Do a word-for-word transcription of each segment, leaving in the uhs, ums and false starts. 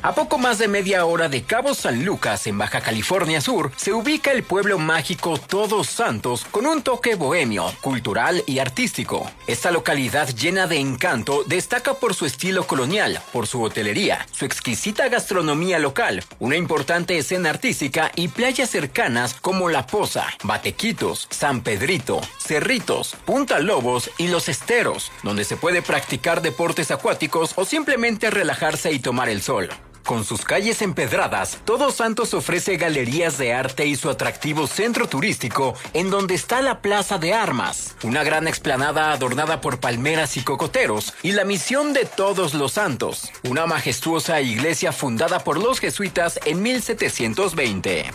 A poco más de media hora de Cabo San Lucas, en Baja California Sur, se ubica el pueblo mágico Todos Santos con un toque bohemio, cultural y artístico. Esta localidad llena de encanto destaca por su estilo colonial, por su hotelería, su exquisita gastronomía local, una importante escena artística y playas cercanas como La Poza, Batequitos, San Pedrito, Cerritos, Punta Lobos y Los Esteros, donde se puede practicar deportes acuáticos o simplemente relajarse y tomar el sol. Con sus calles empedradas, Todos Santos ofrece galerías de arte y su atractivo centro turístico, en donde está la Plaza de Armas, una gran explanada adornada por palmeras y cocoteros, y la Misión de Todos los Santos, una majestuosa iglesia fundada por los jesuitas en mil setecientos veinte.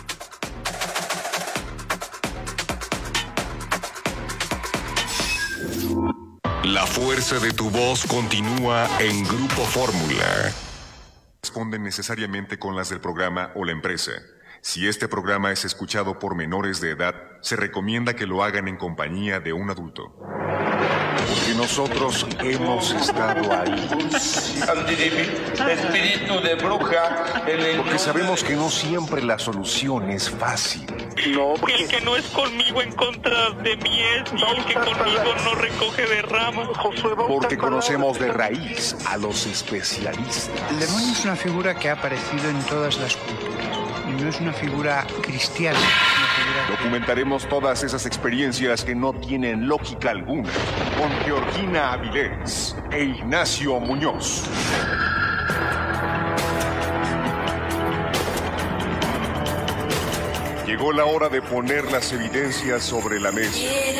La fuerza de tu voz continúa en Grupo Fórmula. Responden necesariamente con las del programa o la empresa. Si este programa es escuchado por menores de edad, se recomienda que lo hagan en compañía de un adulto. Porque nosotros hemos estado ahí. Espíritu de bruja. Porque sabemos que no siempre la solución es fácil. No, porque el que no es conmigo en contra de mí es, y el que conmigo no recoge de ramas. Porque conocemos de raíz a los especialistas. El demonio es una figura que ha aparecido en todas las culturas y no es una figura cristiana. Es una figura... Documentaremos todas esas experiencias que no tienen lógica alguna con Georgina Avilés e Ignacio Muñoz. Llegó la hora de poner las evidencias sobre la mesa.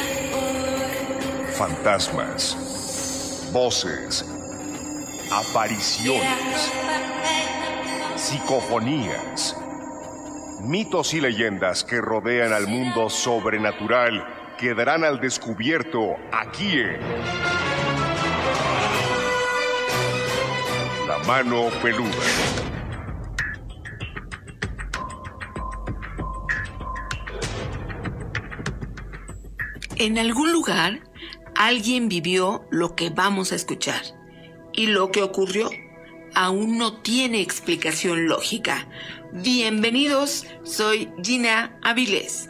Fantasmas, voces, apariciones, psicofonías, mitos y leyendas que rodean al mundo sobrenatural quedarán al descubierto aquí en La Mano Peluda. En algún lugar, alguien vivió lo que vamos a escuchar. Y lo que ocurrió aún no tiene explicación lógica. Bienvenidos, soy Gina Avilés.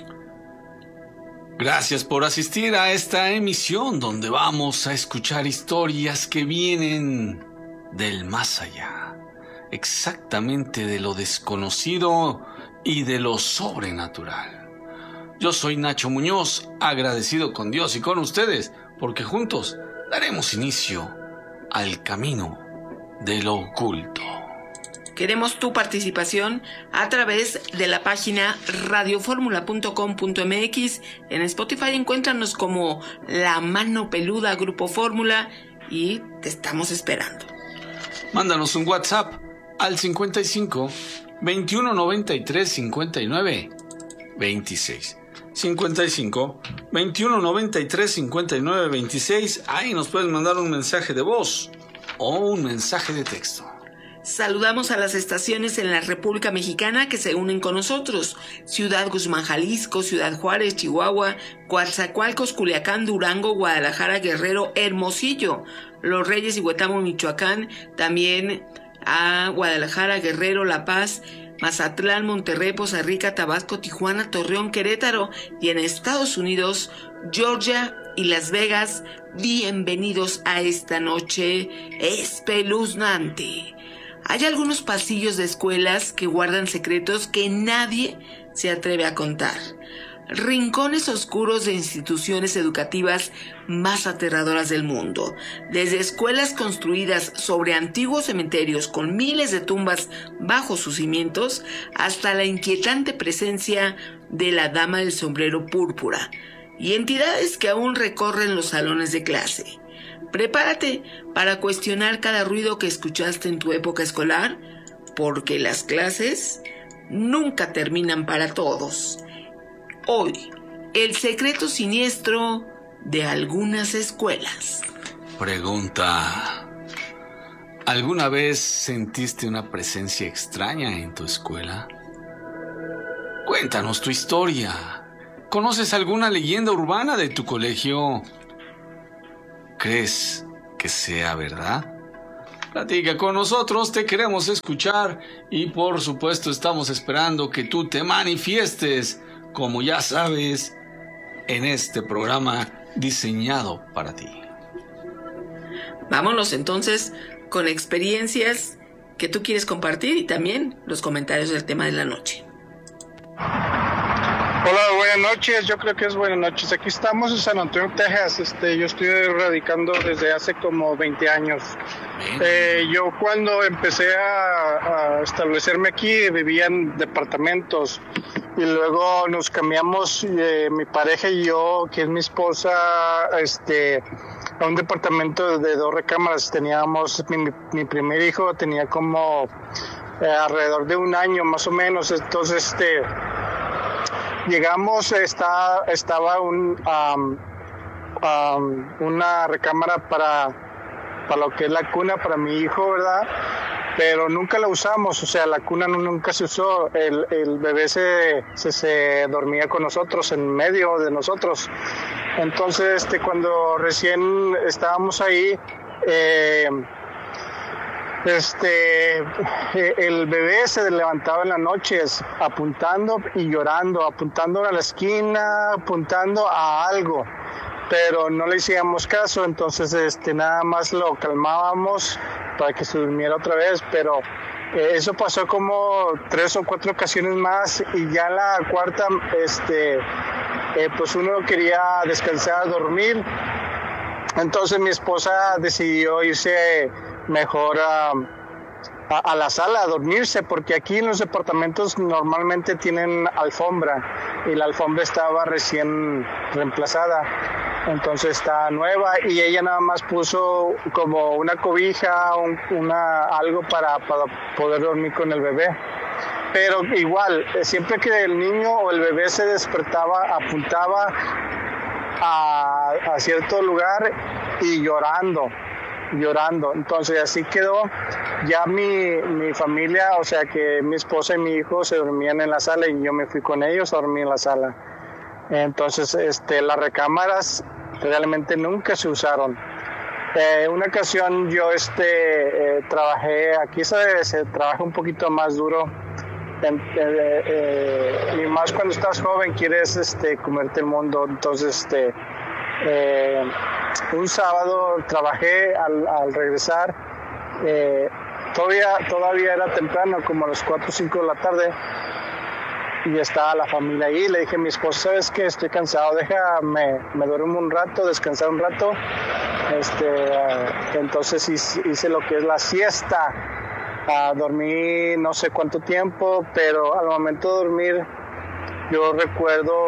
Gracias por asistir a esta emisión donde vamos a escuchar historias que vienen del más allá. Exactamente de lo desconocido y de lo sobrenatural. Yo soy Nacho Muñoz, agradecido con Dios y con ustedes, porque juntos daremos inicio al camino de lo oculto. Queremos tu participación a través de la página radio fórmula punto com punto m x. En Spotify encuéntranos como La Mano Peluda Grupo Fórmula y te estamos esperando. Mándanos un WhatsApp al cincuenta y cinco, veintiuno noventa y tres, cincuenta y nueve, veintiséis. cincuenta y cinco, veintiuno noventa y tres, cincuenta y nueve, veintiséis. Ahí nos puedes mandar un mensaje de voz o un mensaje de texto. Saludamos a las estaciones en la República Mexicana que se unen con nosotros: Ciudad Guzmán, Jalisco, Ciudad Juárez, Chihuahua, Coatzacoalcos, Culiacán, Durango, Guadalajara, Guerrero, Hermosillo, Los Reyes y Huetamo, Michoacán, también a Guadalajara, Guerrero, La Paz, Mazatlán, Monterrey, Poza Rica, Tabasco, Tijuana, Torreón, Querétaro y en Estados Unidos, Georgia y Las Vegas. Bienvenidos a esta noche espeluznante. Hay algunos pasillos de escuelas que guardan secretos que nadie se atreve a contar. Rincones oscuros de instituciones educativas más aterradoras del mundo, desde escuelas construidas sobre antiguos cementerios con miles de tumbas bajo sus cimientos, hasta la inquietante presencia de la Dama del Sombrero Púrpura y entidades que aún recorren los salones de clase. Prepárate para cuestionar cada ruido que escuchaste en tu época escolar, porque las clases nunca terminan para todos. Hoy, el secreto siniestro de algunas escuelas. Pregunta: ¿alguna vez sentiste una presencia extraña en tu escuela? Cuéntanos tu historia. ¿Conoces alguna leyenda urbana de tu colegio? ¿Crees que sea verdad? Platica con nosotros, te queremos escuchar y por supuesto estamos esperando que tú te manifiestes, como ya sabes, en este programa diseñado para ti. Vámonos entonces con experiencias que tú quieres compartir y también los comentarios del tema de la noche. Hola, buenas noches. Yo creo que es buenas noches. Aquí estamos en San Antonio, Texas. Este, yo estoy radicando desde hace como veinte años. Eh, yo cuando empecé a, a establecerme aquí vivía en departamentos y luego nos cambiamos, eh, mi pareja y yo, que es mi esposa, este, a un departamento de dos recámaras. Teníamos, mi, mi primer hijo tenía como eh, alrededor de un año más o menos. Entonces, este, llegamos, está, estaba un, um, um, una recámara para para lo que es la cuna para mi hijo, ¿verdad? Pero nunca la usamos, o sea, la cuna no, nunca se usó, el, el bebé se, se, se dormía con nosotros, en medio de nosotros. Entonces, este, cuando recién estábamos ahí, eh, este, el bebé se levantaba en las noches apuntando y llorando, apuntando a la esquina, apuntando a algo, pero no le hacíamos caso. Entonces este nada más lo calmábamos para que se durmiera otra vez, pero eh, eso pasó como tres o cuatro ocasiones más, y ya la cuarta este eh, pues uno quería descansar, dormir. Entonces mi esposa decidió irse mejor a, a, a la sala a dormirse, porque aquí en los departamentos normalmente tienen alfombra y la alfombra estaba recién reemplazada, entonces está nueva, y ella nada más puso como una cobija, un, una algo para, para poder dormir con el bebé. Pero igual, siempre que el niño o el bebé se despertaba, apuntaba a, a cierto lugar y llorando, llorando. Entonces así quedó. Ya mi, mi familia, o sea que mi esposa y mi hijo se dormían en la sala y yo me fui con ellos a dormir en la sala. Entonces este, las recámaras realmente nunca se usaron. Eh, una ocasión yo este, eh, trabajé, aquí se, se trabaja un poquito más duro. Eh, eh, y más cuando estás joven quieres este, comerte el mundo. Entonces este, eh, un sábado trabajé, al, al regresar eh, todavía, todavía era temprano, como a las cuatro o cinco de la tarde, y estaba la familia ahí. Le dije a mi esposa, ¿sabes qué? Estoy cansado, déjame, me duermo un rato, descansar un rato. Este, uh, entonces hice, hice lo que es la siesta. Uh, dormí no sé cuánto tiempo, pero al momento de dormir yo recuerdo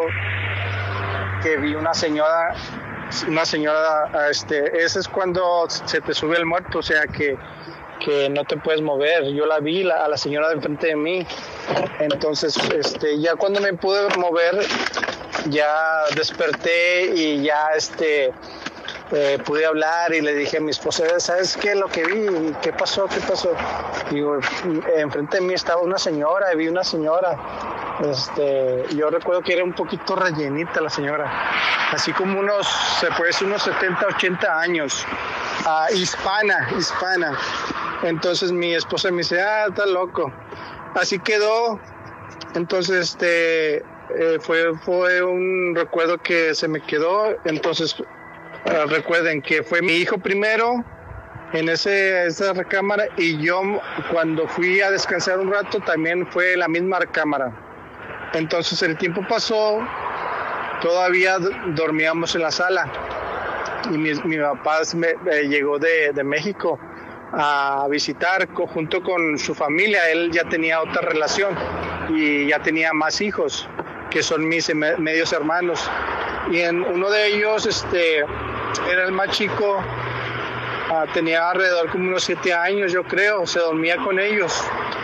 que vi una señora, una señora, este, ese es cuando se te sube el muerto, o sea que, que no te puedes mover. Yo la vi, la, a la señora de enfrente de mí. Entonces, este, ya cuando me pude mover, ya desperté y ya, este, eh, pude hablar y le dije a mi esposa, ¿sabes qué? Lo que vi, ¿qué pasó? ¿Qué pasó? Digo, enfrente de mí estaba una señora, y vi una señora. Este, yo recuerdo que era un poquito rellenita la señora, así como unos, se puede decir unos setenta, ochenta años, uh, hispana, hispana. Entonces mi esposa me dice, ah, está loco. Así quedó. Entonces este eh, fue fue un recuerdo que se me quedó. Entonces uh, recuerden que fue mi hijo primero en ese esa recámara, y yo cuando fui a descansar un rato también fue la misma recámara. Entonces el tiempo pasó, todavía dormíamos en la sala, y mi, mi papá me, eh, llegó de, de México a visitar junto con su familia. Él ya tenía otra relación y ya tenía más hijos, que son mis medios hermanos, y en uno de ellos este, era el más chico, uh, tenía alrededor como unos siete años yo creo, se dormía con ellos.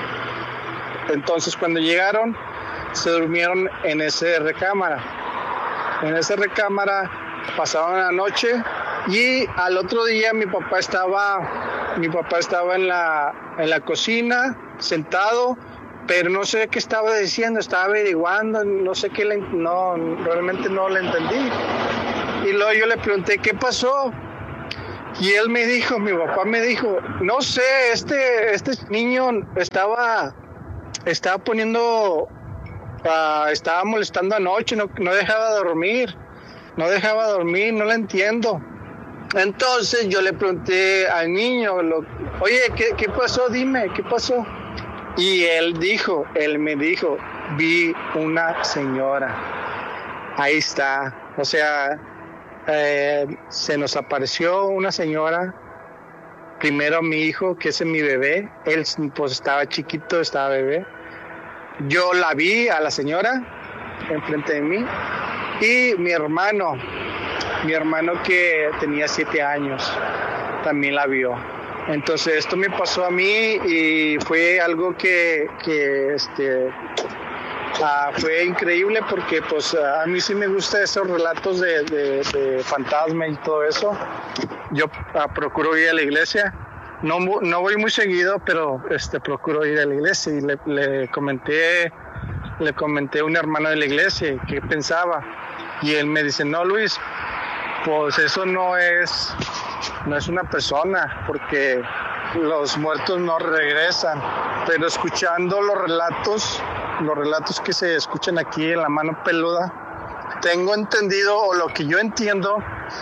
Entonces cuando llegaron se durmieron en esa recámara. En esa recámara pasaron la noche, y al otro día mi papá estaba, mi papá estaba en la, en la cocina sentado, pero no sé qué estaba diciendo, estaba averiguando, no sé qué, le, no, realmente no le entendí. Y luego yo le pregunté, ¿qué pasó? Y él me dijo, mi papá me dijo, no sé, este, este niño estaba, estaba poniendo, uh, estaba molestando anoche, no, no dejaba dormir, no dejaba dormir, no lo entiendo. Entonces yo le pregunté al niño, lo, oye, ¿qué, ¿qué pasó? Dime, ¿qué pasó? Y él dijo, él me dijo, vi una señora. Ahí está. O sea, eh, se nos apareció una señora. Primero mi hijo, que es mi bebé. Él pues estaba chiquito, estaba bebé. Yo la vi a la señora enfrente de mí. Y mi hermano, mi hermano que tenía siete años, también la vio. Entonces esto me pasó a mí y fue algo que, que este, uh, fue increíble porque pues uh, a mí sí me gustan esos relatos de, de, de fantasma y todo eso. Yo uh, procuro ir a la iglesia. No, no voy muy seguido, pero este, procuro ir a la iglesia y le, le comenté, le comenté a un hermano de la iglesia qué pensaba y él me dice, no, Luis, pues eso no es, no es una persona, porque los muertos no regresan. Pero escuchando los relatos, los relatos que se escuchan aquí en La Mano Peluda, tengo entendido, o lo que yo entiendo,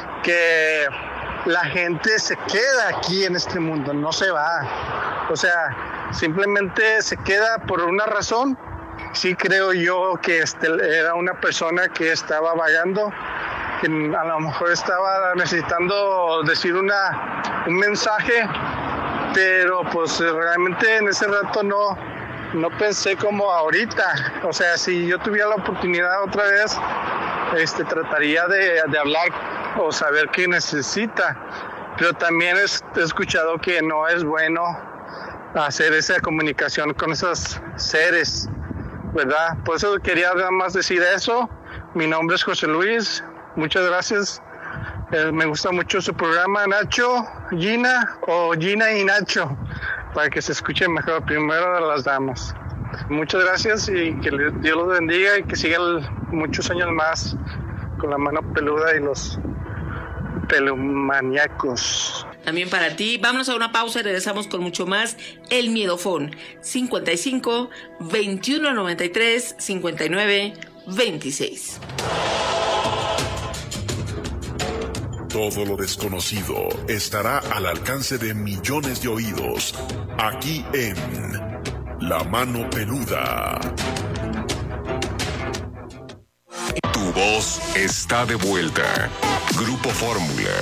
que la gente se queda aquí en este mundo, no se va. O sea, simplemente se queda por una razón. Sí creo yo que este era una persona que estaba vagando, que a lo mejor estaba necesitando decir una, un mensaje, pero pues realmente en ese rato no, no pensé como ahorita. O sea, si yo tuviera la oportunidad otra vez, este, trataría de, de hablar o saber qué necesita, pero también es, he escuchado que no es bueno hacer esa comunicación con esos seres, ¿verdad? Por eso quería nada más decir eso. Mi nombre es José Luis. Muchas gracias. Eh, me gusta mucho su programa, Nacho, Gina o Gina y Nacho, para que se escuche mejor. Primero de las damas. Muchas gracias y que Dios los bendiga y que sigan muchos años más con La Mano Peluda y los pelumaníacos. También para ti. Vámonos a una pausa y regresamos con mucho más. El Miedofón. cincuenta y cinco, veintiuno noventa y tres, cincuenta y nueve, veintiséis. Todo lo desconocido estará al alcance de millones de oídos, aquí en La Mano Peluda. Tu voz está de vuelta. Grupo Fórmula.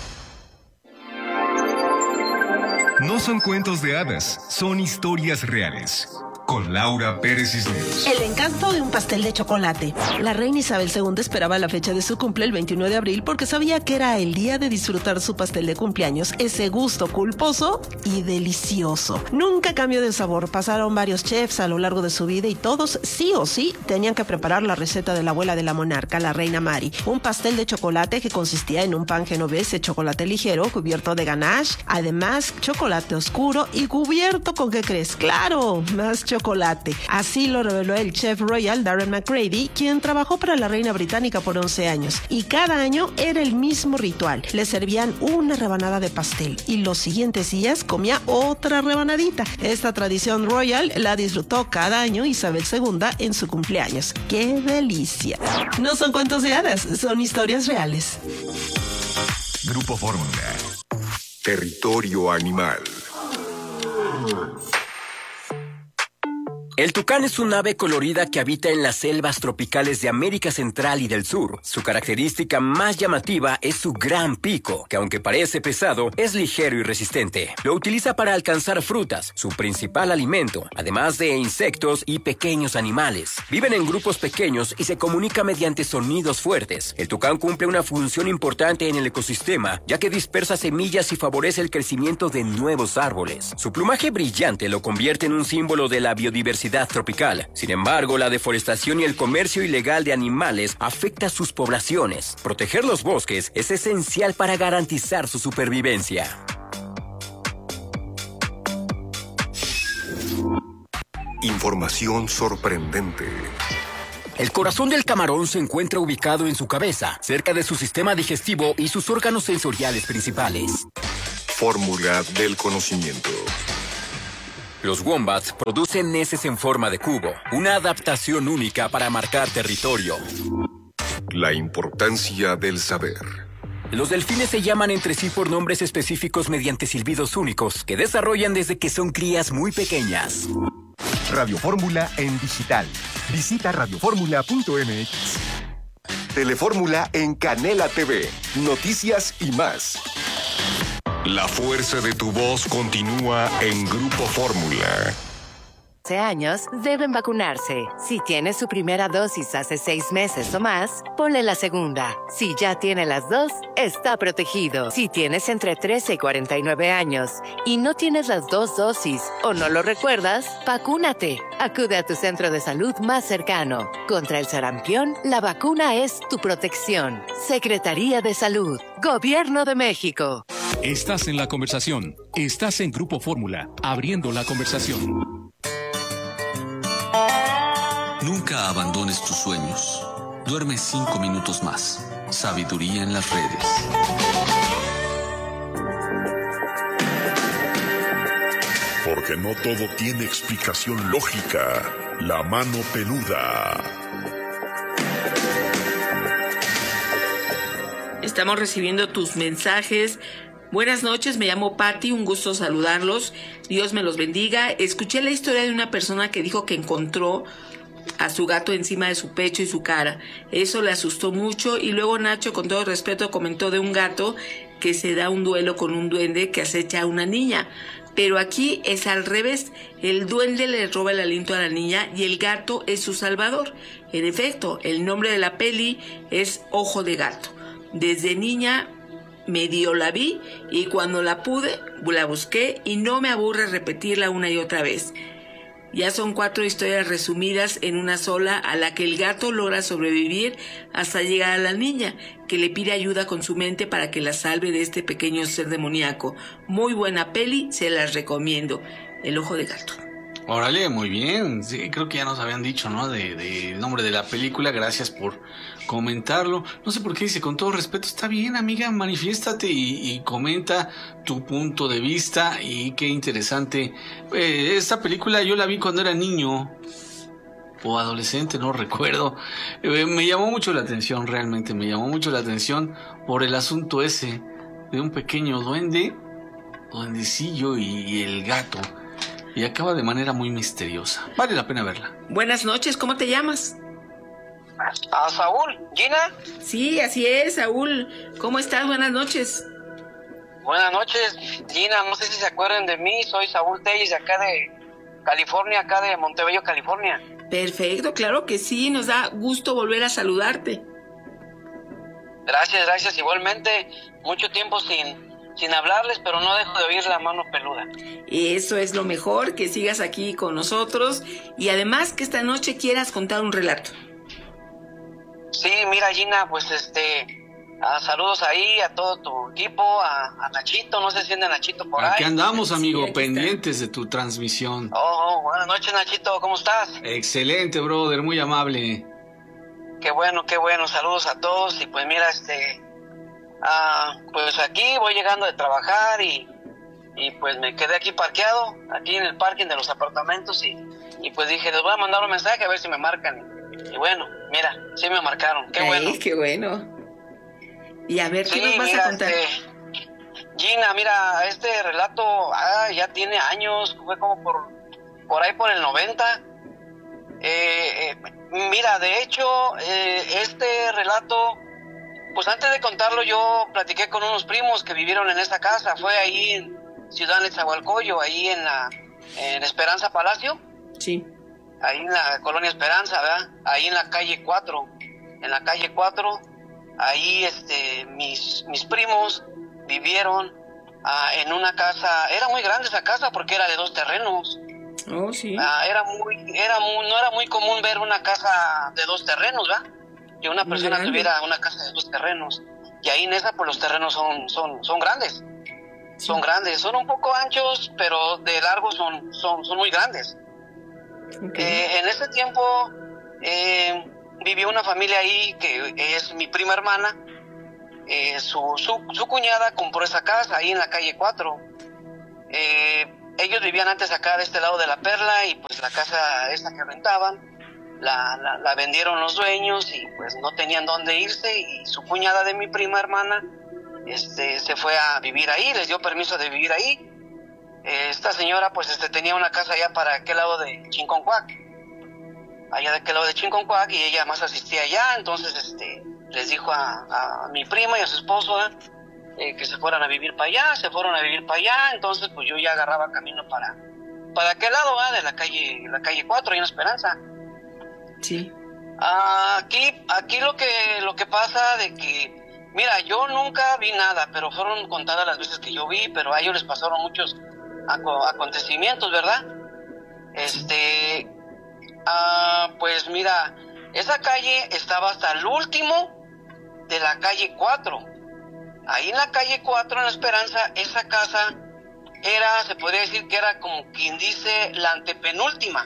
No son cuentos de hadas, son historias reales. Con Laura Pérez Cisneros. El encanto de un pastel de chocolate. La reina Isabel segunda esperaba la fecha de su cumple el veintiuno de abril porque sabía que era el día de disfrutar su pastel de cumpleaños, ese gusto culposo y delicioso. Nunca cambió de sabor, pasaron varios chefs a lo largo de su vida y todos sí o sí tenían que preparar la receta de la abuela de la monarca, la reina Mary. Un pastel de chocolate que consistía en un pan genovés de chocolate ligero cubierto de ganache, además chocolate oscuro y cubierto con, ¿qué crees? Claro, más chocolate. chocolate. Así lo reveló el chef royal Darren McCready, quien trabajó para la reina británica por once años. Y cada año era el mismo ritual. Le servían una rebanada de pastel y los siguientes días comía otra rebanadita. Esta tradición royal la disfrutó cada año Isabel segunda en su cumpleaños. ¡Qué delicia! No son cuentos de hadas, son historias reales. Grupo Fórmula. Territorio Animal. El tucán es un ave colorida que habita en las selvas tropicales de América Central y del Sur. Su característica más llamativa es su gran pico, que aunque parece pesado, es ligero y resistente. Lo utiliza para alcanzar frutas, su principal alimento, además de insectos y pequeños animales. Viven en grupos pequeños y se comunica mediante sonidos fuertes. El tucán cumple una función importante en el ecosistema, ya que dispersa semillas y favorece el crecimiento de nuevos árboles. Su plumaje brillante lo convierte en un símbolo de la biodiversidad tropical. Sin embargo, la deforestación y el comercio ilegal de animales afecta a sus poblaciones. Proteger los bosques es esencial para garantizar su supervivencia. Información sorprendente. El corazón del camarón se encuentra ubicado en su cabeza, cerca de su sistema digestivo y sus órganos sensoriales principales. Fórmula del conocimiento. Los wombats producen heces en forma de cubo, una adaptación única para marcar territorio. La importancia del saber. Los delfines se llaman entre sí por nombres específicos mediante silbidos únicos que desarrollan desde que son crías muy pequeñas. Radio Fórmula en digital. Visita radioformula punto m x. Telefórmula en Canela T V. Noticias y más. La fuerza de tu voz continúa en Grupo Fórmula. años deben vacunarse. Si tiene su primera dosis hace seis meses o más, ponle la segunda. Si ya tiene las dos, está protegido. Si tienes entre trece y cuarenta y nueve años y no tienes las dos dosis o no lo recuerdas, vacúnate. Acude a tu centro de salud más cercano. Contra el sarampión, la vacuna es tu protección. Secretaría de Salud. Gobierno de México. Estás en la conversación. Estás en Grupo Fórmula, abriendo la conversación. Nunca abandones tus sueños. Duerme cinco minutos más. Sabiduría en las redes. Porque no todo tiene explicación lógica. La mano peluda. Estamos recibiendo tus mensajes. Buenas noches, me llamo Patti, un gusto saludarlos. Dios me los bendiga. Escuché la historia de una persona que dijo que encontró a su gato encima de su pecho y su cara. Eso le asustó mucho. Y luego Nacho, con todo respeto, comentó de un gato que se da un duelo con un duende que acecha a una niña. Pero aquí es al revés. El duende le roba el aliento a la niña y el gato es su salvador. En efecto, el nombre de la peli es Ojo de Gato. Desde niña medio la vi y cuando la pude, la busqué y no me aburre repetirla una y otra vez. Ya son cuatro historias resumidas en una sola, a la que el gato logra sobrevivir hasta llegar a la niña, que le pide ayuda con su mente para que la salve de este pequeño ser demoníaco. Muy buena peli, se las recomiendo. El Ojo de Gato. Órale, muy bien. Sí, creo que ya nos habían dicho, ¿no? De, de el nombre de la película. Gracias por comentarlo. No sé por qué dice, con todo respeto, está bien, amiga, manifiéstate y, y comenta tu punto de vista. Y qué interesante. Eh, esta película yo la vi cuando era niño o adolescente, no recuerdo. Eh, me llamó mucho la atención, realmente me llamó mucho la atención por el asunto ese de un pequeño duende, duendecillo y, y el gato. Y acaba de manera muy misteriosa. Vale la pena verla. Buenas noches, ¿cómo te llamas? ¿A Saúl? ¿Gina? Sí, así es, Saúl. ¿Cómo estás? Buenas noches. Buenas noches, Gina. No sé si se acuerdan de mí. Soy Saúl Telles, de acá de California, acá de Montebello, California. Perfecto, claro que sí. Nos da gusto volver a saludarte. Gracias, gracias. Igualmente, mucho tiempo sin... sin hablarles, pero no dejo de oír la mano peluda. Eso es lo mejor, que sigas aquí con nosotros y además que esta noche quieras contar un relato. Sí, mira, Gina, pues este, a saludos ahí a todo tu equipo, a, a Nachito, no sé si anda Nachito por ahí. Aquí andamos, amigo, sí, pendientes está. De tu transmisión. Oh, oh, buenas noches, Nachito, ¿cómo estás? Excelente, brother, muy amable. Qué bueno, qué bueno, saludos a todos y pues mira, este... Ah, pues aquí voy llegando de trabajar y, y pues me quedé aquí parqueado, aquí en el parking de los apartamentos y, y pues dije, les voy a mandar un mensaje a ver si me marcan. Y, y bueno, mira, sí me marcaron, qué Ay, bueno. Qué bueno. Y a ver, ¿qué sí, nos vas mira, a contar? Este, Gina, mira, este relato ah, ya tiene años, fue como por, por ahí por el noventa. Eh, eh, mira, de hecho, eh, este relato... Pues antes de contarlo yo platiqué con unos primos que vivieron en esta casa, fue ahí en Ciudad Nezahualcóyotl, ahí en la en Esperanza Palacio. Sí. Ahí en la colonia Esperanza, ¿verdad? Ahí en la calle cuatro, en la calle cuatro, ahí este mis mis primos vivieron ah, en una casa, era muy grande esa casa porque era de dos terrenos. Oh, sí. Ah, era muy era muy no era muy común ver una casa de dos terrenos, ¿verdad? Que una persona tuviera una casa de dos terrenos. Y ahí en esa, pues los terrenos son son son grandes. Sí. Son grandes. Son un poco anchos, pero de largo son son, son muy grandes. Okay. Eh, en ese tiempo, eh, vivía una familia ahí que es mi prima hermana. Eh, su, su, su cuñada compró esa casa ahí en la calle cuatro. Eh, ellos vivían antes acá de este lado de la Perla y pues la casa esta que rentaban la, la, la vendieron los dueños y pues no tenían dónde irse y su cuñada de mi prima hermana este, se fue a vivir ahí, les dio permiso de vivir ahí. Eh, esta señora pues este, tenía una casa allá para aquel lado de Chinconcuac, allá de aquel lado de Chinconcuac, y ella más asistía allá, entonces este les dijo a, a mi prima y a su esposo ¿eh? Eh, que se fueran a vivir para allá, se fueron a vivir para allá, entonces pues yo ya agarraba camino para para aquel lado ¿eh? de la calle la calle cuatro, ahí en Esperanza. Sí. Ah, aquí aquí lo que lo que pasa de que, mira, yo nunca vi nada, pero fueron contadas las veces que yo vi, pero a ellos les pasaron muchos ac- acontecimientos, ¿verdad? Este, ah, pues mira, esa calle estaba hasta el último de la calle cuatro. Ahí en la calle cuatro, en La Esperanza, esa casa era, se podría decir que era como quien dice la antepenúltima.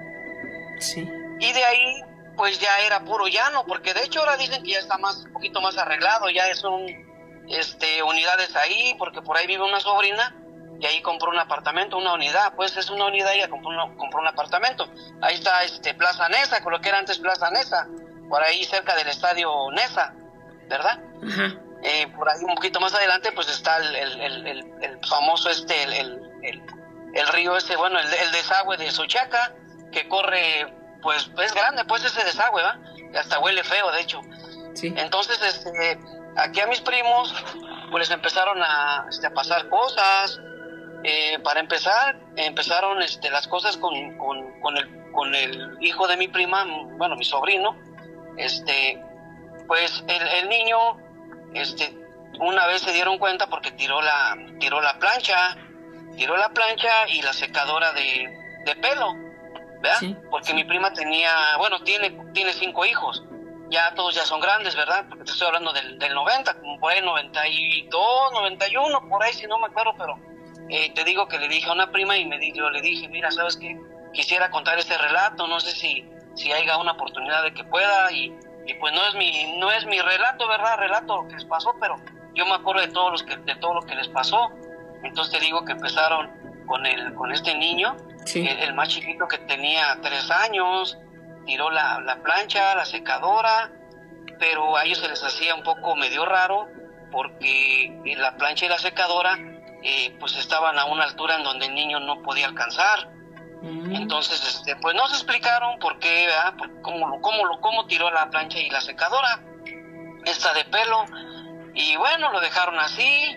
Sí. Y de ahí, pues ya era puro llano, porque de hecho ahora dicen que ya está más, un poquito más arreglado, ya son este, unidades ahí, porque por ahí vive una sobrina y ahí compró un apartamento, una unidad, pues es una unidad y ya compró, una, compró un apartamento. Ahí está este Plaza Nesa, con lo que era antes Plaza Nesa, por ahí cerca del estadio Nesa, ¿verdad? Ajá. Eh, por ahí un poquito más adelante pues está el, el, el, el, el famoso este, el, el, el, el río ese, bueno, el, el desagüe de Xochaca, que corre, pues es grande pues ese desagüe, ¿va? Y hasta huele feo, de hecho. Sí. Entonces, este, aquí a mis primos, pues les empezaron a, este, a pasar cosas. Eh, para empezar, empezaron este, las cosas con, con, con, el, con el hijo de mi prima, bueno, mi sobrino. Este, pues el, el niño, este, una vez se dieron cuenta porque tiró la, tiró la plancha, tiró la plancha y la secadora de, de pelo, ¿verdad? Sí. Porque mi prima tenía, bueno, tiene, tiene cinco hijos. Ya todos ya son grandes, ¿verdad? Porque te estoy hablando del, del noventa, como por ahí noventa y dos, noventa y uno, por ahí si no me acuerdo, pero eh, te digo que le dije a una prima y me di, yo le dije, mira, ¿sabes qué? Quisiera contar este relato, no sé si, si haya una oportunidad de que pueda y, y pues no es mi, no es mi relato, ¿verdad? Relato lo que les pasó, pero yo me acuerdo de todos los que, de todo lo que les pasó. Entonces te digo que empezaron con el, con este niño, sí. el, el más chiquito que tenía tres años, tiró la, la plancha, la secadora, pero a ellos se les hacía un poco medio raro porque la plancha y la secadora eh, pues estaban a una altura en donde el niño no podía alcanzar. Mm. Entonces este, pues no se explicaron por qué, ¿verdad? Por cómo, cómo, cómo tiró la plancha y la secadora esta de pelo, y bueno, lo dejaron así.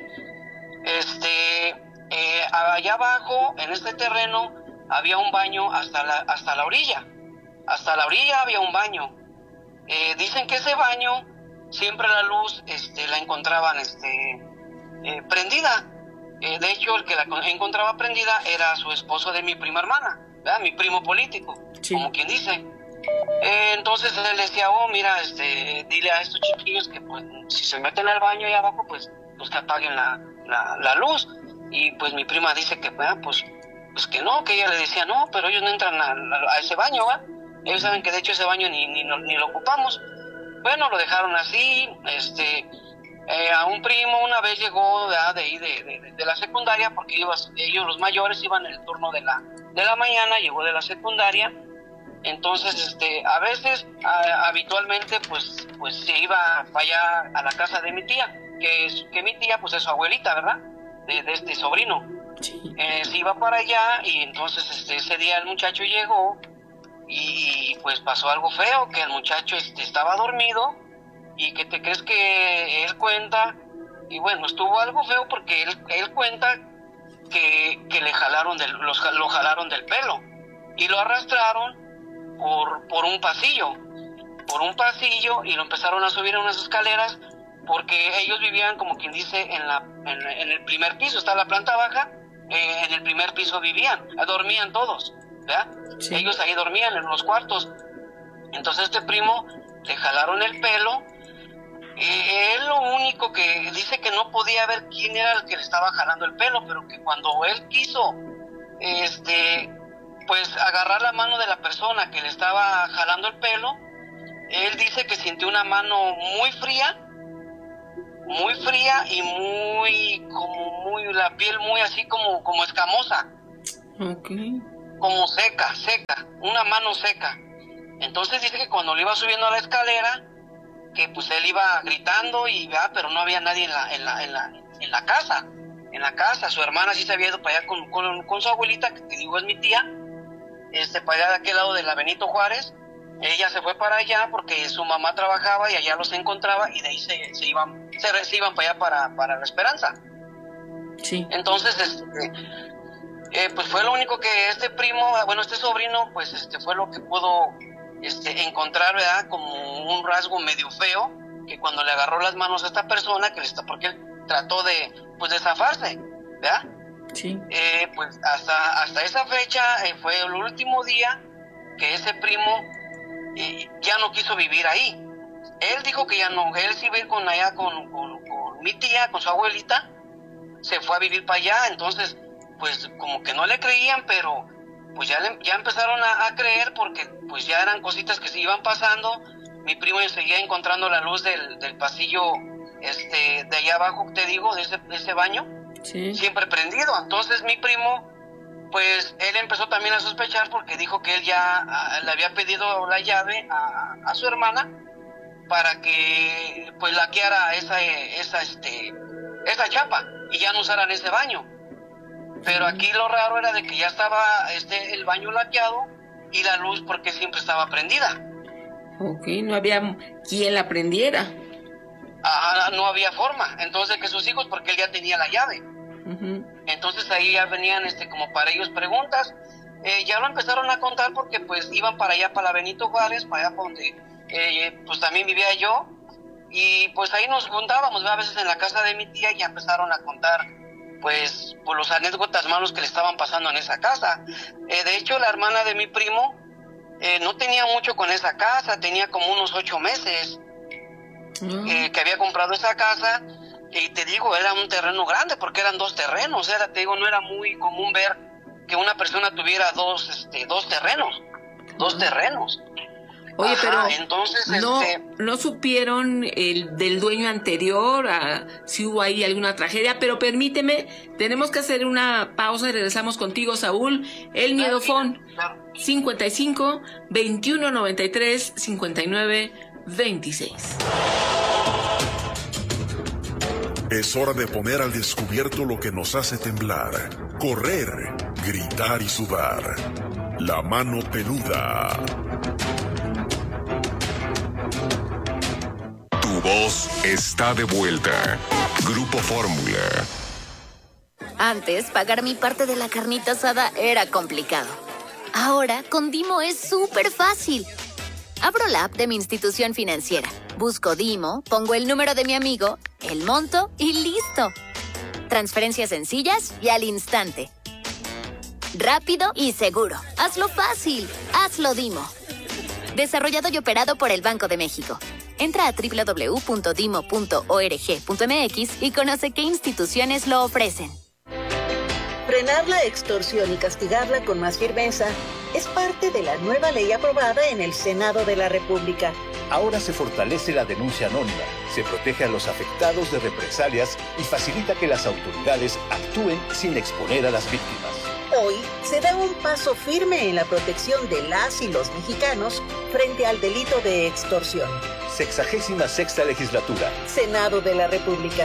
Este eh, allá abajo en este terreno había un baño hasta la, hasta la orilla. Hasta la orilla había un baño. Eh, dicen que ese baño siempre la luz este, la encontraban este, eh, prendida. Eh, de hecho, el que la encontraba prendida era su esposo de mi prima hermana, ¿verdad? Mi primo político, sí. Como quien dice. Eh, entonces él decía, oh, mira, este, dile a estos chiquillos que pues, si se meten al baño ahí abajo, pues, pues que apaguen la, la, la luz. Y pues mi prima dice que, ¿verdad? Pues, pues que no, que ella le decía, no, pero ellos no entran a, a, a ese baño, ¿va? Ellos saben que de hecho ese baño ni, ni, ni lo ocupamos. Bueno, lo dejaron así. Este, eh, a un primo una vez llegó de ahí de, de, de la secundaria, porque ellos, ellos los mayores iban en el turno de la, de la mañana, llegó de la secundaria. Entonces, este, a veces, a, habitualmente, pues, pues se iba para allá a la casa de mi tía, que, es, que mi tía, pues es su abuelita, ¿verdad? De, de este sobrino. Sí. Eh, se iba para allá y entonces este, ese día el muchacho llegó. Y pues pasó algo feo, que el muchacho este, estaba dormido y que te crees que él cuenta, y bueno, estuvo algo feo porque él, él cuenta que, que le jalaron del, los, lo jalaron del pelo y lo arrastraron por, por un pasillo, por un pasillo y lo empezaron a subir a unas escaleras porque ellos vivían, como quien dice, en, la, en, en el primer piso, está la planta baja, eh, en el primer piso vivían, dormían todos, ¿verdad? Sí. Ellos ahí dormían en los cuartos. Entonces este primo le jalaron el pelo y él lo único que dice que no podía ver quién era el que le estaba jalando el pelo, pero que cuando él quiso este pues agarrar la mano de la persona que le estaba jalando el pelo, él dice que sintió una mano muy fría, muy fría y muy, como muy, la piel muy así como, como escamosa. Ok. Como seca, seca, una mano seca. Entonces dice que cuando le iba subiendo a la escalera, que pues él iba gritando y ah, pero no había nadie en la, en la, en la, en la casa, en la casa. Su hermana sí se había ido para allá con, con, con su abuelita, que te digo es mi tía, este, para allá de aquel lado de la Benito Juárez. Ella se fue para allá porque su mamá trabajaba y allá los encontraba y de ahí se, se iban, se, se iban para allá para, para La Esperanza. Sí. Entonces, este, eh, pues fue lo único que este primo, bueno, este sobrino, pues este fue lo que pudo este, encontrar, ¿verdad? Como un rasgo medio feo, que cuando le agarró las manos a esta persona, que le está, porque él trató de, pues de zafarse, ¿verdad? Sí. Eh, pues hasta, hasta esa fecha eh, fue el último día que ese primo eh, ya no quiso vivir ahí. Él dijo que ya no, él sí iba a ir con allá con, con, con mi tía, con su abuelita, se fue a vivir para allá. Entonces pues como que no le creían, pero pues ya, le, ya empezaron a, a creer, porque pues ya eran cositas que se iban pasando. Mi primo seguía encontrando la luz del, del pasillo este de allá abajo, te digo, de ese, de ese baño, sí, siempre prendido. Entonces mi primo, pues él empezó también a sospechar, porque dijo que él ya a, le había pedido la llave a, a su hermana para que pues laqueara esa, esa, este, esa chapa y ya no usaran ese baño. Pero aquí lo raro era de que ya estaba este el baño laqueado y la luz porque siempre estaba prendida. Ok, no había quien la prendiera. Ajá, no había forma. Entonces que sus hijos, porque él ya tenía la llave. Uh-huh. Entonces ahí ya venían este como para ellos preguntas. Eh, ya lo empezaron a contar porque pues iban para allá, para la Benito Juárez, para allá donde eh, pues también vivía yo. Y pues ahí nos juntábamos, ¿verdad? A veces en la casa de mi tía, y ya empezaron a contar pues por los anécdotas malos que le estaban pasando en esa casa. Eh, de hecho, la hermana de mi primo eh, no tenía mucho con esa casa, tenía como unos ocho meses uh-huh. eh, que había comprado esa casa, y te digo, era un terreno grande, porque eran dos terrenos, era, te digo, no era muy común ver que una persona tuviera dos, este, dos terrenos, dos uh-huh. terrenos. Oye, Ajá, pero entonces, no, este... no supieron el del dueño anterior, a, si hubo ahí alguna tragedia, pero permíteme, tenemos que hacer una pausa y regresamos contigo, Saúl. El Miedofón, cincuenta y cinco, veintiuno noventa y tres, cincuenta y nueve, veintiséis. Es hora de poner al descubierto lo que nos hace temblar, correr, gritar y sudar. La mano peluda. Tu voz está de vuelta. Grupo Fórmula. Antes, pagar mi parte de la carnita asada era complicado. Ahora, con Dimo es súper fácil. Abro la app de mi institución financiera, busco Dimo, pongo el número de mi amigo, el monto y listo. Transferencias sencillas y al instante. Rápido y seguro. Hazlo fácil. Hazlo Dimo. Desarrollado y operado por el Banco de México. Entra a doble u doble u doble u punto dimo punto org punto m x y conoce qué instituciones lo ofrecen. Frenar la extorsión y castigarla con más firmeza es parte de la nueva ley aprobada en el Senado de la República. Ahora se fortalece la denuncia anónima, se protege a los afectados de represalias y facilita que las autoridades actúen sin exponer a las víctimas. Hoy se da un paso firme en la protección de las y los mexicanos frente al delito de extorsión. Sexagésima sexta legislatura. Senado de la República.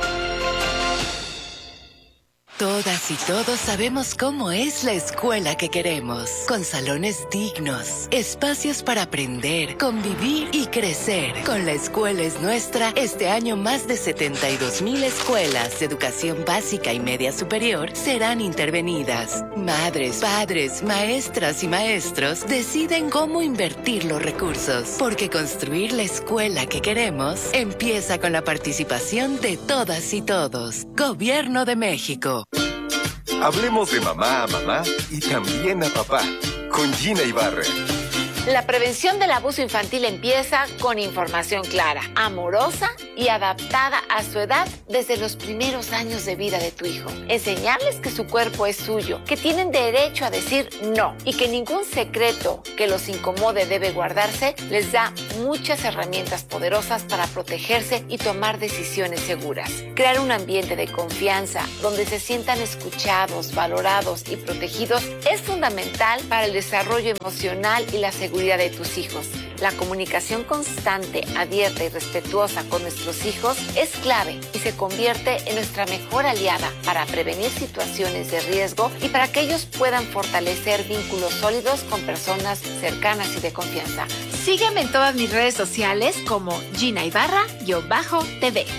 Todas y todos sabemos cómo es la escuela que queremos, con salones dignos, espacios para aprender, convivir y crecer. Con La Escuela es Nuestra, este año más de setenta y dos mil escuelas de educación básica y media superior serán intervenidas. Madres, padres, maestras y maestros deciden cómo invertir los recursos, porque construir la escuela que queremos empieza con la participación de todas y todos. Gobierno de México. Hablemos de mamá a mamá y también a papá, con Gina Ibarra. La prevención del abuso infantil empieza con información clara, amorosa y adaptada a su edad desde los primeros años de vida de tu hijo. Enseñarles que su cuerpo es suyo, que tienen derecho a decir no y que ningún secreto que los incomode debe guardarse, les da muchas herramientas poderosas para protegerse y tomar decisiones seguras. Crear un ambiente de confianza donde se sientan escuchados, valorados y protegidos es fundamental para el desarrollo emocional y la seguridad de tus hijos. La comunicación constante, abierta y respetuosa con nuestros hijos es clave y se convierte en nuestra mejor aliada para prevenir situaciones de riesgo y para que ellos puedan fortalecer vínculos sólidos con personas cercanas y de confianza. Sígueme en todas mis redes sociales como Gina Ibarra-T V.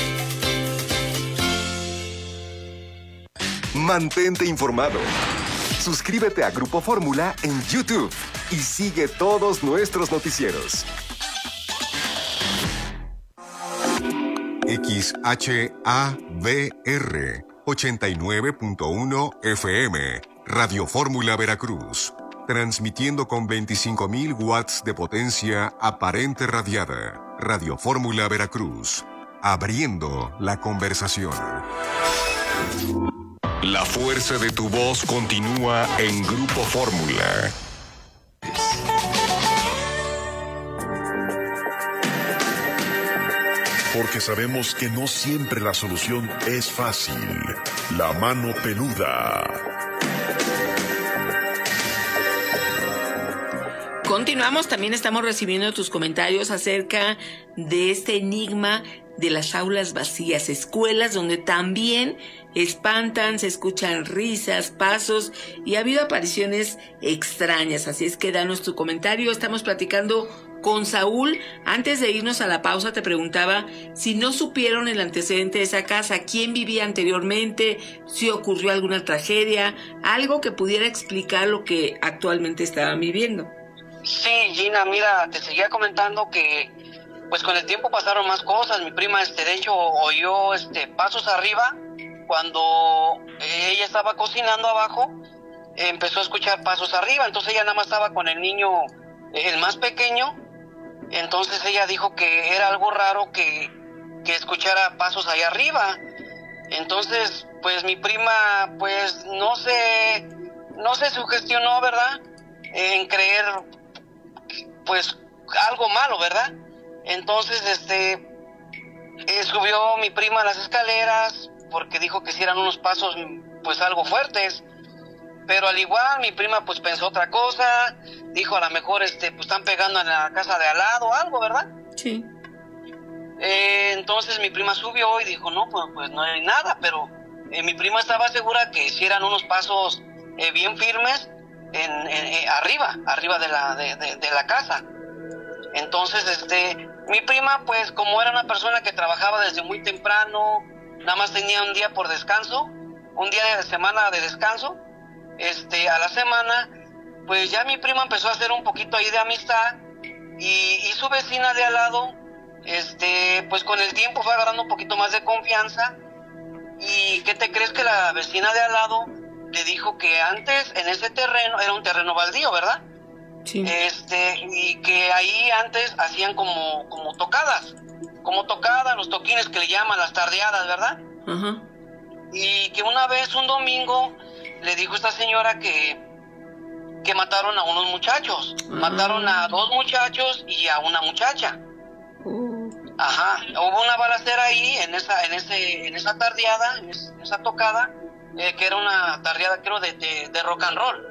Mantente informado. Suscríbete a Grupo Fórmula en YouTube y sigue todos nuestros noticieros. X H A V R ochenta y nueve punto uno F M, Radio Fórmula Veracruz, transmitiendo con veinticinco mil watts de potencia aparente radiada. Radio Fórmula Veracruz, abriendo la conversación. La fuerza de tu voz continúa en Grupo Fórmula. Porque sabemos que no siempre la solución es fácil. La mano peluda. Continuamos, también estamos recibiendo tus comentarios acerca de este enigma de las aulas vacías, escuelas donde también espantan, se escuchan risas, pasos y ha habido apariciones extrañas. Así es que danos tu comentario. Estamos platicando con Saúl. Antes de irnos a la pausa te preguntaba si no supieron el antecedente de esa casa, quién vivía anteriormente, si ocurrió alguna tragedia, algo que pudiera explicar lo que actualmente estaban viviendo. Sí, Gina, mira, te seguía comentando que pues con el tiempo pasaron más cosas. Mi prima, este, de hecho, oyó este pasos arriba cuando ella estaba cocinando abajo. Eh, empezó a escuchar pasos arriba, entonces ella nada más estaba con el niño, el más pequeño. Entonces ella dijo que era algo raro que, que escuchara pasos allá arriba. Entonces, pues mi prima, pues no se, no se sugestionó, ¿verdad? En creer, pues, algo malo, ¿verdad? Entonces, este, eh, subió mi prima a las escaleras porque dijo que si eran unos pasos, pues, algo fuertes. Pero al igual, mi prima, pues, pensó otra cosa. Dijo, a lo mejor, este, pues, están pegando en la casa de al lado o algo, ¿verdad? Sí. Eh, entonces, mi prima subió y dijo, no, pues, pues no hay nada. Pero eh, mi prima estaba segura que si eran unos pasos eh, bien firmes en, en, en, arriba, arriba de la, de, de, de la casa. Entonces, este, mi prima, pues, como era una persona que trabajaba desde muy temprano, nada más tenía un día por descanso, un día de semana de descanso, este, a la semana, pues ya mi prima empezó a hacer un poquito ahí de amistad y, y su vecina de al lado, este, pues con el tiempo fue agarrando un poquito más de confianza. ¿Y qué te crees? Que la vecina de al lado le dijo que antes en ese terreno, era un terreno baldío, ¿verdad? Sí. Este, y que ahí antes hacían como, como tocadas, como tocadas, los toquines que le llaman, las tardeadas, ¿verdad? Ajá. Y que una vez, un domingo, le dijo esta señora que, que mataron a unos muchachos, uh-huh. Mataron a dos muchachos y a una muchacha. Uh. Ajá, hubo una balacera ahí, en esa, en ese, en esa tardeada, en esa tocada, eh, que era una tardeada, creo, de, de, de rock and roll.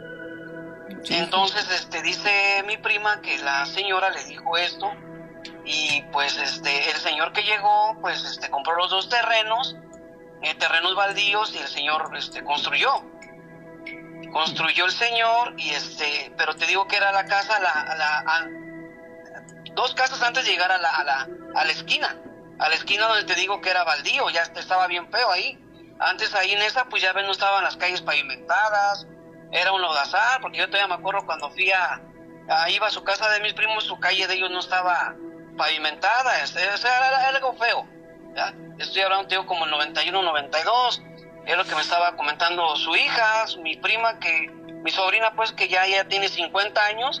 Sí. Entonces, este, dice mi prima que la señora le dijo esto y pues, este, el señor que llegó, pues, este, compró los dos terrenos, eh, terrenos baldíos y el señor, este, construyó, construyó el señor y este, pero te digo que era la casa, la, la, a, dos casas antes de llegar a la, a la, a la esquina, a la esquina donde te digo que era baldío, ya estaba bien feo ahí. Antes ahí en esa, pues ya ven, no estaban las calles pavimentadas. Era un lodazal, porque yo todavía me acuerdo cuando fui a, a iba a su casa de mis primos, su calle de ellos no estaba pavimentada, este, o sea, era, era algo feo, ¿ya? Estoy hablando, tío, como el noventa y uno, noventa y dos, es lo que me estaba comentando su hija, mi prima, que, mi sobrina, pues, que ya, ya tiene cincuenta años,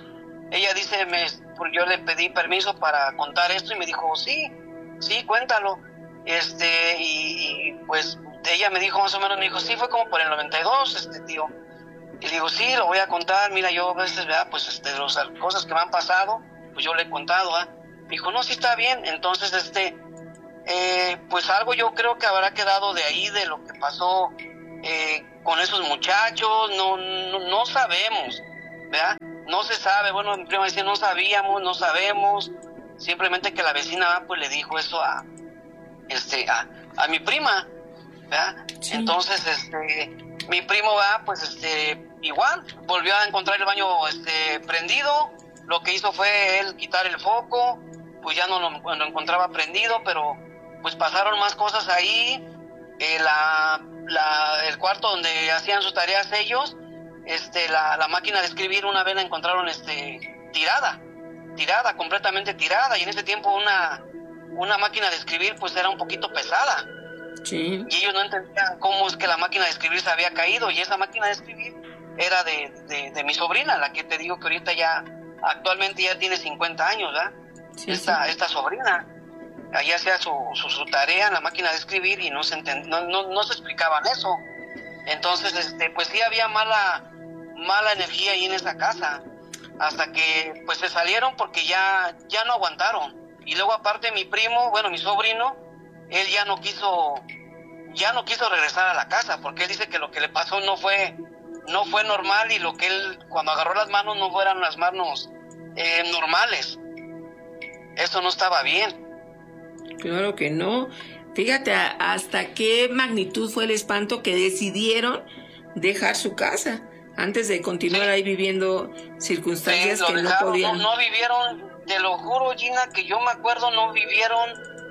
ella dice, me, yo le pedí permiso para contar esto y me dijo, sí, sí, cuéntalo. Este, y, y pues ella me dijo más o menos, me dijo, sí, fue como por el noventa y dos, este tío. Y digo, sí, lo voy a contar, mira, yo a veces, ¿verdad? Pues este, las cosas que me han pasado, pues yo le he contado, ¿ah? Me dijo, no, sí está bien. Entonces, este, eh, pues algo yo creo que habrá quedado de ahí, de lo que pasó eh, con esos muchachos, no, no, no sabemos, ¿verdad? No se sabe, bueno, mi prima decía, no sabíamos, no sabemos, simplemente que la vecina, pues le dijo eso a, este, a, a mi prima, ¿verdad? Sí. Entonces, este, mi primo va, pues, este, igual, volvió a encontrar el baño, este, prendido. Lo que hizo fue él quitar el foco, pues ya no lo, lo encontraba prendido, pero pues pasaron más cosas ahí. Eh, la, la, el cuarto donde hacían sus tareas ellos, este, la, la máquina de escribir una vez la encontraron, este, tirada, tirada, completamente tirada, y en ese tiempo una, una máquina de escribir, pues era un poquito pesada. Sí. Y ellos no entendían cómo es que la máquina de escribir se había caído, y esa máquina de escribir era de, de, de mi sobrina, la que te digo que ahorita ya, actualmente ya tiene cincuenta años, ¿verdad? Sí, esta, sí. esta sobrina, allí hacía su, su, su tarea en la máquina de escribir y no se entend, no, no, no se explicaban eso. Entonces, este, pues sí había mala, mala energía ahí en esa casa, hasta que pues se salieron porque ya, ya no aguantaron. Y luego aparte mi primo, bueno, mi sobrino, él ya no quiso, ya no quiso regresar a la casa, porque él dice que lo que le pasó no fue, no fue normal, y lo que él, cuando agarró las manos, no fueran las manos eh, normales. Eso no estaba bien. Claro que no. Fíjate hasta qué magnitud fue el espanto que decidieron dejar su casa antes de continuar sí. ahí viviendo circunstancias sí, que dejaron, no podían. No, no vivieron, te lo juro, Gina, que yo me acuerdo, no vivieron.